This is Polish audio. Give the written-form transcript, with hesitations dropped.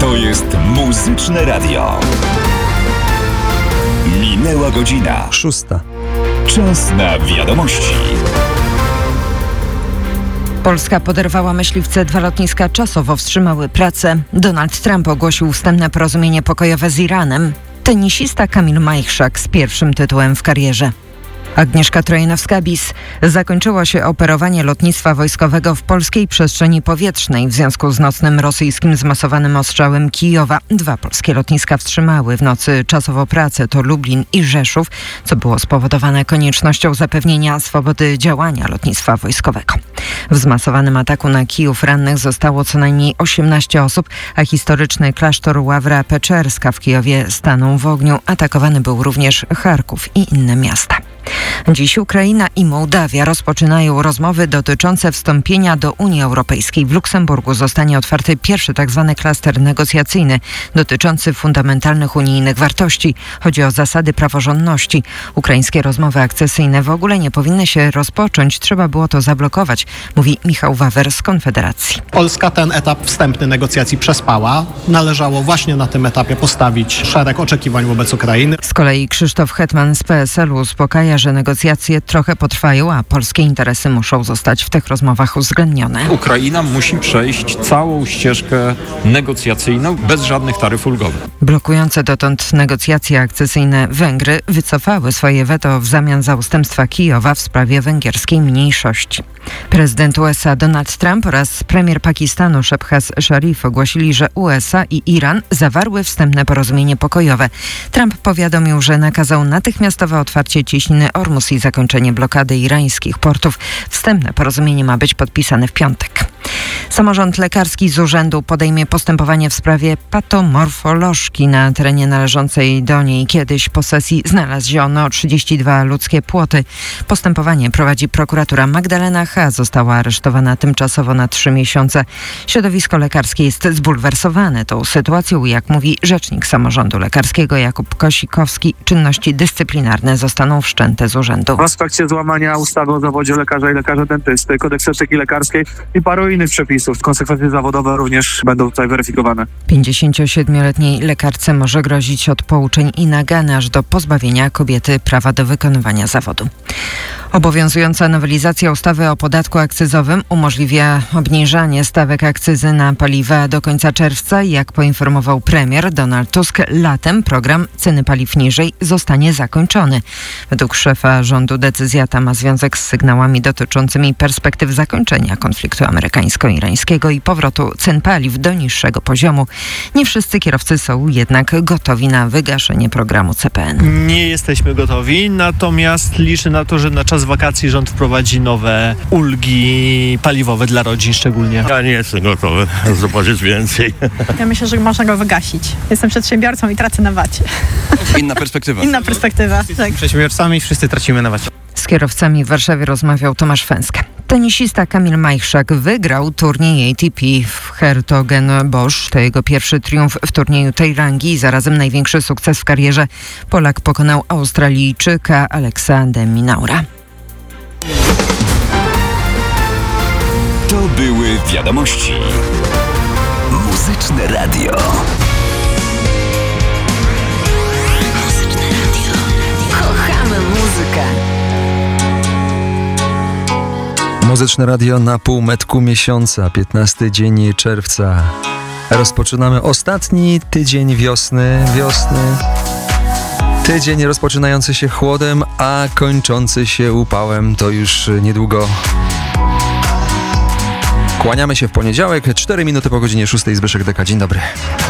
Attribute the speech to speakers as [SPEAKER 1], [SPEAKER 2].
[SPEAKER 1] To jest Muzyczne Radio. Minęła godzina
[SPEAKER 2] 6.
[SPEAKER 1] Czas na wiadomości.
[SPEAKER 3] Polska poderwała myśliwce, 2 lotniska czasowo wstrzymały pracę. Donald Trump ogłosił wstępne porozumienie pokojowe z Iranem. Tenisista Kamil Majchrzak z pierwszym tytułem w karierze. Agnieszka Trojanowska-Bis. Zakończyło się operowanie lotnictwa wojskowego w polskiej przestrzeni powietrznej w związku z nocnym rosyjskim zmasowanym ostrzałem Kijowa. 2 polskie lotniska wstrzymały w nocy czasowo pracę, to Lublin i Rzeszów, co było spowodowane koniecznością zapewnienia swobody działania lotnictwa wojskowego. W zmasowanym ataku na Kijów rannych zostało co najmniej 18 osób, a historyczny klasztor Ławra Peczerska w Kijowie stanął w ogniu. Atakowany był również Charków i inne miasta. Dziś Ukraina i Mołdawia rozpoczynają rozmowy dotyczące wstąpienia do Unii Europejskiej. W Luksemburgu zostanie otwarty pierwszy tzw. klaster negocjacyjny dotyczący fundamentalnych unijnych wartości. Chodzi o zasady praworządności. Ukraińskie rozmowy akcesyjne w ogóle nie powinny się rozpocząć. Trzeba było to zablokować, mówi Michał Wawer z Konfederacji.
[SPEAKER 4] Polska ten etap wstępny negocjacji przespała. Należało właśnie na tym etapie postawić szereg oczekiwań wobec Ukrainy.
[SPEAKER 3] Z kolei Krzysztof Hetman z PSL-u uspokaja, że negocjacje trochę potrwają, a polskie interesy muszą zostać w tych rozmowach uwzględnione.
[SPEAKER 5] Ukraina musi przejść całą ścieżkę negocjacyjną bez żadnych taryf ulgowych.
[SPEAKER 3] Blokujące dotąd negocjacje akcesyjne Węgry wycofały swoje weto w zamian za ustępstwa Kijowa w sprawie węgierskiej mniejszości. Prezydent USA Donald Trump oraz premier Pakistanu Shehbaz Sharif ogłosili, że USA i Iran zawarły wstępne porozumienie pokojowe. Trump powiadomił, że nakazał natychmiastowe otwarcie cieśniny Ormus i zakończenie blokady irańskich portów. Wstępne porozumienie ma być podpisane w piątek. Samorząd lekarski z urzędu podejmie postępowanie w sprawie patomorfolożki na terenie należącej do niej kiedyś posesji znaleziono 32 ludzkie płoty. Postępowanie prowadzi prokuratura. Magdalena H. została aresztowana tymczasowo na 3 miesiące. Środowisko lekarskie jest zbulwersowane tą sytuacją. Jak mówi rzecznik samorządu lekarskiego Jakub Kosikowski, czynności dyscyplinarne zostaną wszczęte z urzędu.
[SPEAKER 6] W aspekcie złamania ustawy o zawodzie lekarza i lekarza dentysty, kodeksu etyki lekarskiej i paru innych przepisów. Konsekwencje zawodowe również będą tutaj weryfikowane.
[SPEAKER 3] 57-letniej lekarce może grozić od pouczeń i nagany aż do pozbawienia kobiety prawa do wykonywania zawodu. Obowiązująca nowelizacja ustawy o podatku akcyzowym umożliwia obniżanie stawek akcyzy na paliwa do końca czerwca. Jak poinformował premier Donald Tusk, latem program Ceny paliw niżej zostanie zakończony. Według szefa rządu decyzja ta ma związek z sygnałami dotyczącymi perspektyw zakończenia konfliktu amerykańsko-irańskiego i powrotu cen paliw do niższego poziomu. Nie wszyscy kierowcy są jednak gotowi na wygaszenie programu CPN.
[SPEAKER 7] Nie jesteśmy gotowi, natomiast liczę na to, że na czas wakacji rząd wprowadzi nowe ulgi paliwowe dla rodzin szczególnie.
[SPEAKER 8] Ja nie jestem gotowy zapłacić więcej.
[SPEAKER 9] Ja myślę, że można go wygasić. Jestem przedsiębiorcą i tracę na VAT-ie.
[SPEAKER 10] Inna perspektywa.
[SPEAKER 9] Inna perspektywa, tak.
[SPEAKER 2] Przedsiębiorcami wszyscy tracimy na VAT-ie.
[SPEAKER 3] Z kierowcami w Warszawie rozmawiał Tomasz Fęska. Tenisista Kamil Majchrzak wygrał turniej ATP w Hertogenbosch. To jego pierwszy triumf w turnieju tej rangi i zarazem największy sukces w karierze. Polak pokonał Australijczyka Alexa de Minaura.
[SPEAKER 1] To były wiadomości. Muzyczne Radio.
[SPEAKER 3] Kochamy muzykę.
[SPEAKER 2] Muzyczne Radio na półmetku miesiąca, 15 dzień czerwca. Rozpoczynamy ostatni tydzień wiosny. Tydzień rozpoczynający się chłodem, a kończący się upałem. To już niedługo. Kłaniamy się w poniedziałek, 4 minuty po godzinie 6. Zbyszek Deka. Dzień dobry.